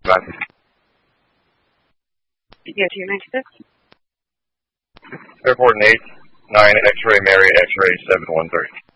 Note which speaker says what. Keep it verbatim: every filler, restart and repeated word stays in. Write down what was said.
Speaker 1: Roger.
Speaker 2: Yeah, two ninety-six.
Speaker 1: Airport eight, nine X-ray Mary, X-ray seven one three.